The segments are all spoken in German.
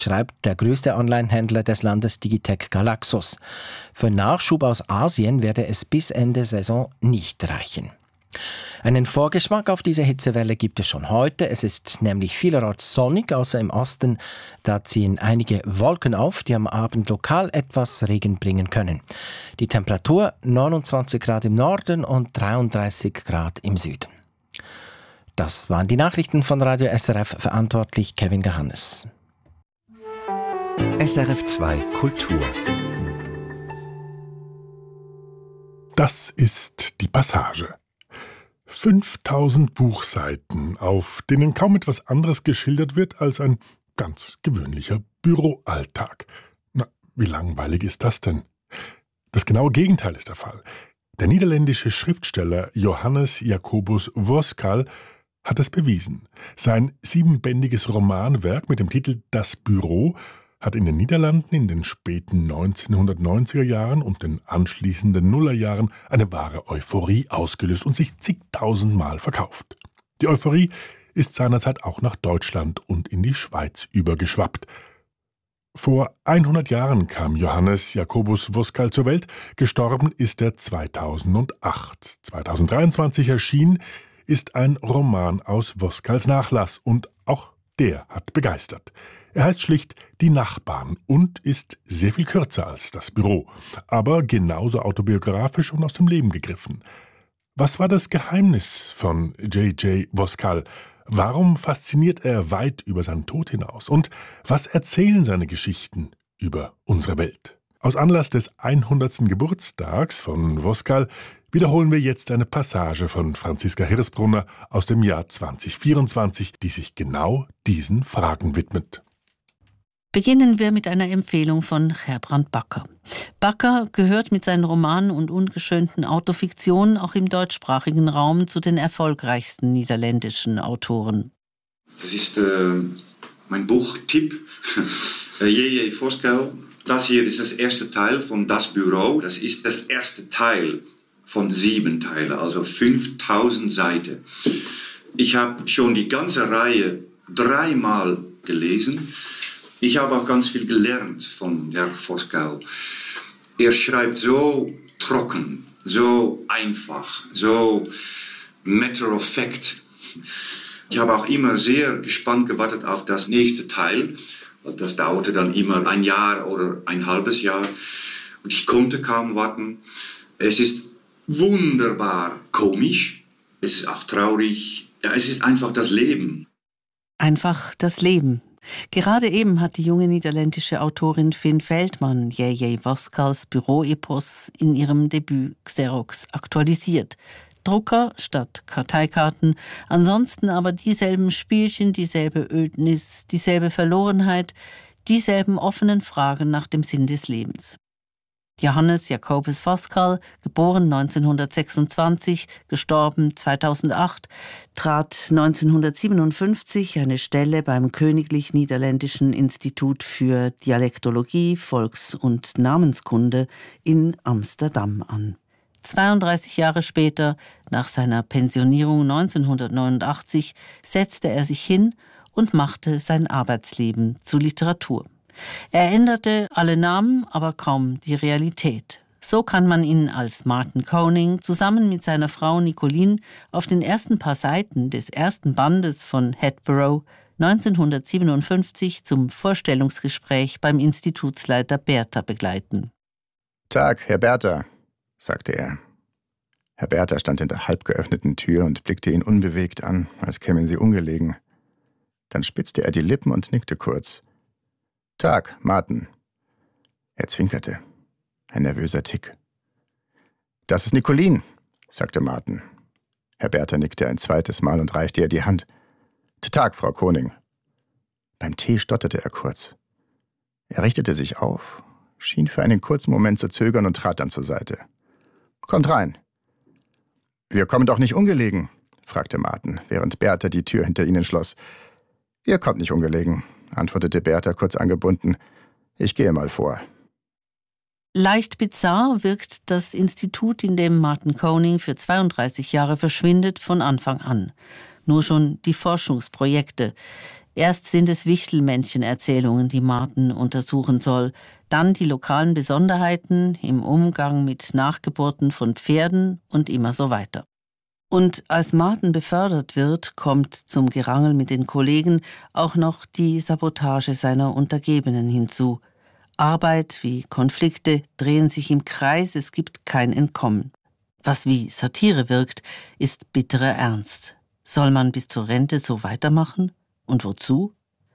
schreibt der größte Online-Händler des Landes Digitec Galaxus. Für Nachschub aus Asien werde es bis Ende Saison nicht reichen. Einen Vorgeschmack auf diese Hitzewelle gibt es schon heute. Es ist nämlich vielerorts sonnig, außer im Osten. Da ziehen einige Wolken auf, die am Abend lokal etwas Regen bringen können. Die Temperatur 29 Grad im Norden und 33 Grad im Süden. Das waren die Nachrichten von Radio SRF, verantwortlich Kevin Gahannes. SRF 2 Kultur. Das ist die Passage. 5000 Buchseiten, auf denen kaum etwas anderes geschildert wird als ein ganz gewöhnlicher Büroalltag. Na, wie langweilig ist das denn? Das genaue Gegenteil ist der Fall. Der niederländische Schriftsteller Johannes Jacobus Voskal hat es bewiesen. Sein 7-bändiges Romanwerk mit dem Titel Das Büro hat in den Niederlanden in den späten 1990er Jahren und den anschließenden Nullerjahren eine wahre Euphorie ausgelöst und sich zigtausendmal verkauft. Die Euphorie ist seinerzeit auch nach Deutschland und in die Schweiz übergeschwappt. Vor 100 Jahren kam Johannes Jacobus Voskal zur Welt, gestorben ist er 2008. 2023 erschienen ist ein Roman aus Voskals Nachlass und auch der hat begeistert. Er heißt schlicht Die Nachbarn und ist sehr viel kürzer als Das Büro, aber genauso autobiografisch und aus dem Leben gegriffen. Was war das Geheimnis von J.J. Voskal? Warum fasziniert er weit über seinen Tod hinaus? Und was erzählen seine Geschichten über unsere Welt? Aus Anlass des 100. Geburtstags von Voskal wiederholen wir jetzt eine Passage von Franziska Hirsbrunner aus dem Jahr 2024, die sich genau diesen Fragen widmet. Beginnen wir mit einer Empfehlung von Gerbrand Bakker. Bakker gehört mit seinen Romanen und ungeschönten Autofiktionen auch im deutschsprachigen Raum zu den erfolgreichsten niederländischen Autoren. Das ist mein Buchtipp, J.J. Voskal. Das hier ist das erste Teil von Das Büro. Das ist das erste Teil von 7 Teilen, also 5000 Seiten. Ich habe schon die ganze Reihe 3-mal gelesen. Ich habe auch ganz viel gelernt von Herrn Voskal. Er schreibt so trocken, so einfach, so matter of fact. Ich habe auch immer sehr gespannt gewartet auf das nächste Teil. Das dauerte dann immer ein Jahr oder ein halbes Jahr. Und ich konnte kaum warten. Es ist wunderbar komisch. Es ist auch traurig. Ja, es ist einfach das Leben. Einfach das Leben. Gerade eben hat die junge niederländische Autorin Finn Veldman J.J. Voskals Büroepos in ihrem Debüt Xerox aktualisiert. Drucker statt Karteikarten, ansonsten aber dieselben Spielchen, dieselbe Ödnis, dieselbe Verlorenheit, dieselben offenen Fragen nach dem Sinn des Lebens. Johannes Jacobus Voskal, geboren 1926, gestorben 2008, trat 1957 eine Stelle beim Königlich Niederländischen Institut für Dialektologie, Volks- und Namenskunde in Amsterdam an. 32 Jahre später, nach seiner Pensionierung 1989, setzte er sich hin und machte sein Arbeitsleben zu Literatur. Er änderte alle Namen, aber kaum die Realität. So kann man ihn als Martin Koning zusammen mit seiner Frau Nicoline auf den ersten paar Seiten des ersten Bandes von Headborough 1957 zum Vorstellungsgespräch beim Institutsleiter Bertha begleiten. »Tag, Herr Bertha«, sagte er. Herr Bertha stand in der halb geöffneten Tür und blickte ihn unbewegt an, als kämen sie ungelegen. Dann spitzte er die Lippen und nickte kurz. »Tag, Martin.« Er zwinkerte. Ein nervöser Tick. »Das ist Nicoline«, sagte Martin. Herr Bertha nickte ein zweites Mal und reichte ihr die Hand. »Tag, Frau Koning.« Beim Tee stotterte er kurz. Er richtete sich auf, schien für einen kurzen Moment zu zögern und trat dann zur Seite. »Kommt rein.« »Wir kommen doch nicht ungelegen?« fragte Martin, während Bertha die Tür hinter ihnen schloss. »Ihr kommt nicht ungelegen«, antwortete Bertha kurz angebunden. »Ich gehe mal vor.« Leicht bizarr wirkt das Institut, in dem Martin Koning für 32 Jahre verschwindet, von Anfang an. Nur schon die Forschungsprojekte. Erst sind es Wichtelmännchen-Erzählungen, die Marten untersuchen soll, dann die lokalen Besonderheiten im Umgang mit Nachgeburten von Pferden und immer so weiter. Und als Marten befördert wird, kommt zum Gerangel mit den Kollegen auch noch die Sabotage seiner Untergebenen hinzu. Arbeit wie Konflikte drehen sich im Kreis, es gibt kein Entkommen. Was wie Satire wirkt, ist bitterer Ernst. Soll man bis zur Rente so weitermachen? Und wozu?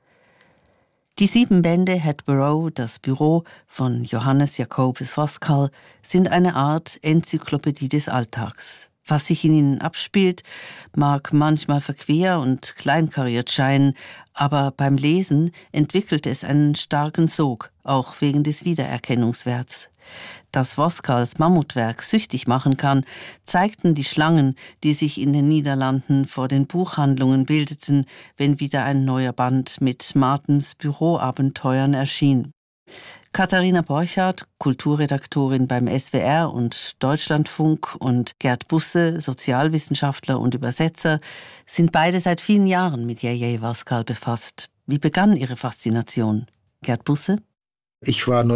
Die 7 Bände Headborough, das Büro von Johannes Jacobus Voskal, sind eine Art Enzyklopädie des Alltags. Was sich in ihnen abspielt, mag manchmal verquer und kleinkariert scheinen, aber beim Lesen entwickelt es einen starken Sog, auch wegen des Wiedererkennungswerts. Dass Voskals Mammutwerk süchtig machen kann, zeigten die Schlangen, die sich in den Niederlanden vor den Buchhandlungen bildeten, wenn wieder ein neuer Band mit Martens Büroabenteuern erschien. Katharina Borchardt, Kulturredaktorin beim SWR und Deutschlandfunk, und Gerd Busse, Sozialwissenschaftler und Übersetzer, sind beide seit vielen Jahren mit J.J. Voskal befasst. Wie begann Ihre Faszination? Gerd Busse? Ich war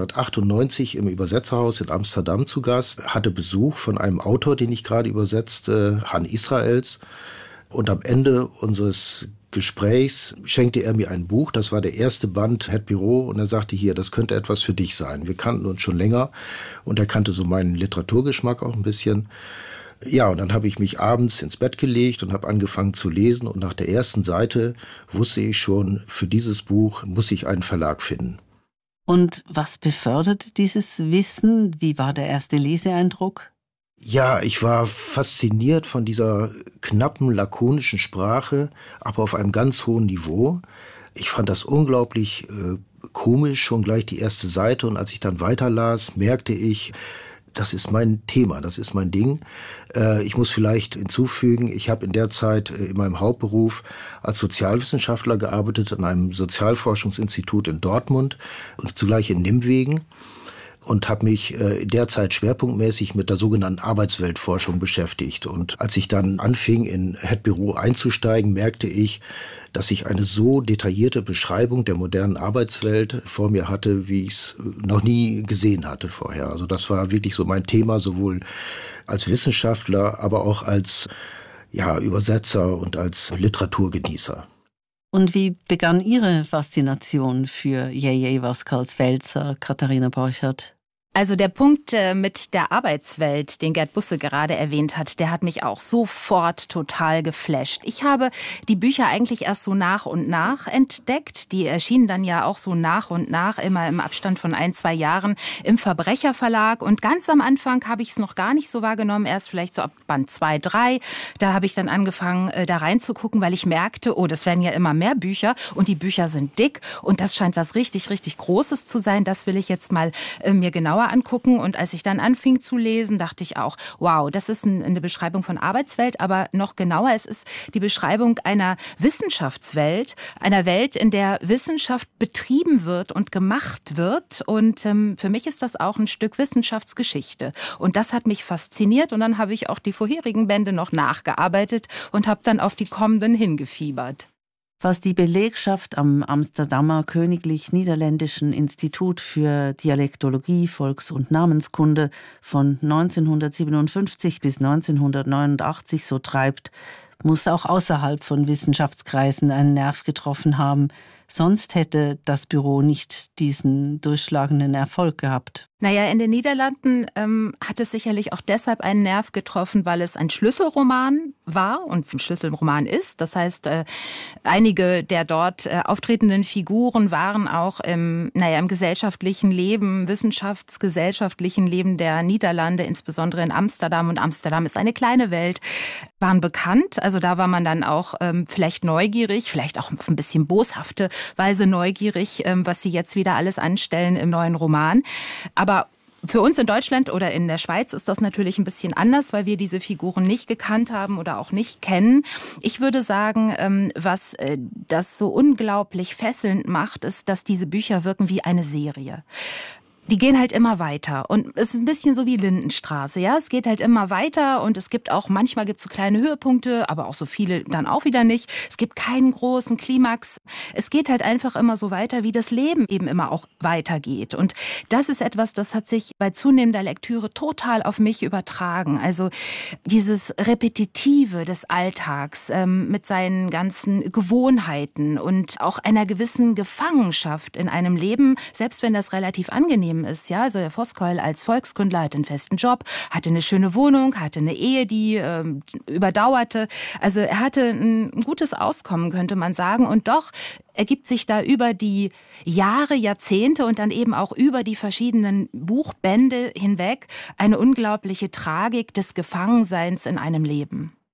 1998 im Übersetzerhaus in Amsterdam zu Gast, hatte Besuch von einem Autor, den ich gerade übersetzte, Han Israels. Und am Ende unseres Gesprächs schenkte er mir ein Buch, das war der erste Band, Headborough, und er sagte, hier, das könnte etwas für dich sein. Wir kannten uns schon länger und er kannte so meinen Literaturgeschmack auch ein bisschen. Ja, und dann habe ich mich abends ins Bett gelegt und habe angefangen zu lesen, und nach der ersten Seite wusste ich schon, für dieses Buch muss ich einen Verlag finden. Und was befördert dieses Wissen? Wie war der erste Leseeindruck? Ja, ich war fasziniert von dieser knappen, lakonischen Sprache, aber auf einem ganz hohen Niveau. Ich fand das unglaublich komisch, schon gleich die erste Seite. Und als ich dann weiterlas, merkte ich, das ist mein Thema, das ist mein Ding. Ich muss vielleicht hinzufügen, ich habe in der Zeit in meinem Hauptberuf als Sozialwissenschaftler gearbeitet an einem Sozialforschungsinstitut in Dortmund und zugleich in Nimwegen. Und habe mich in der Zeit schwerpunktmäßig mit der sogenannten Arbeitsweltforschung beschäftigt. Und als ich dann anfing, in Headborough einzusteigen, merkte ich, dass ich eine so detaillierte Beschreibung der modernen Arbeitswelt vor mir hatte, wie ich es noch nie gesehen hatte vorher. Also das war wirklich so mein Thema, sowohl als Wissenschaftler, aber auch als Übersetzer und als Literaturgenießer. Und wie begann Ihre Faszination für J.J. Voskals Wälzer, Katharina Borchardt? Also der Punkt mit der Arbeitswelt, den Gerd Busse gerade erwähnt hat, der hat mich auch sofort total geflasht. Ich habe die Bücher eigentlich erst so nach und nach entdeckt. Die erschienen dann ja auch so nach und nach, immer im Abstand von 1-2 Jahren im Verbrecherverlag. Und ganz am Anfang habe ich es noch gar nicht so wahrgenommen, erst vielleicht so ab Band 2, 3. Da habe ich dann angefangen, da reinzugucken, weil ich merkte, oh, das werden ja immer mehr Bücher und die Bücher sind dick und das scheint was richtig, richtig Großes zu sein. Das will ich jetzt mal mir genauer angucken. Und als ich dann anfing zu lesen, dachte ich auch, wow, das ist eine Beschreibung von Arbeitswelt, aber noch genauer, es ist die Beschreibung einer Wissenschaftswelt, einer Welt, in der Wissenschaft betrieben wird und gemacht wird. Und für mich ist das auch ein Stück Wissenschaftsgeschichte. Und das hat mich fasziniert. Und dann habe ich auch die vorherigen Bände noch nachgearbeitet und habe dann auf die kommenden hingefiebert. Was die Belegschaft am Amsterdamer Königlich-Niederländischen Institut für Dialektologie, Volks- und Namenskunde von 1957 bis 1989 so treibt, muss auch außerhalb von Wissenschaftskreisen einen Nerv getroffen haben. Sonst hätte das Büro nicht diesen durchschlagenden Erfolg gehabt. Naja, in den Niederlanden hat es sicherlich auch deshalb einen Nerv getroffen, weil es ein Schlüsselroman war und ein Schlüsselroman ist. Das heißt, einige der dort auftretenden Figuren waren auch im gesellschaftlichen Leben, wissenschaftsgesellschaftlichen Leben der Niederlande, insbesondere in Amsterdam. Und Amsterdam ist eine kleine Welt, waren bekannt. Also da war man dann auch vielleicht neugierig, vielleicht auch ein bisschen boshafte Weise neugierig, was sie jetzt wieder alles anstellen im neuen Roman. Aber für uns in Deutschland oder in der Schweiz ist das natürlich ein bisschen anders, weil wir diese Figuren nicht gekannt haben oder auch nicht kennen. Ich würde sagen, was das so unglaublich fesselnd macht, ist, dass diese Bücher wirken wie eine Serie. die gehen halt immer weiter und es ist ein bisschen so wie Lindenstraße, ja, es geht halt immer weiter und es gibt auch, manchmal gibt es so kleine Höhepunkte, aber auch so viele dann auch wieder nicht. Es gibt keinen großen Klimax. Es geht halt einfach immer so weiter, wie das Leben eben immer auch weitergeht. Und das ist etwas, das hat sich bei zunehmender Lektüre total auf mich übertragen. Also dieses Repetitive des Alltags mit seinen ganzen Gewohnheiten und auch einer gewissen Gefangenschaft in einem Leben, selbst wenn das relativ angenehm ist. Ja, also Herr Voskuil als Volkskundler hatte einen festen Job, hatte eine schöne Wohnung, hatte eine Ehe, die überdauerte. Also er hatte ein gutes Auskommen, könnte man sagen. Und doch ergibt sich da über die Jahre, Jahrzehnte und dann eben auch über die verschiedenen Buchbände hinweg eine unglaubliche Tragik des Gefangenseins in einem Leben.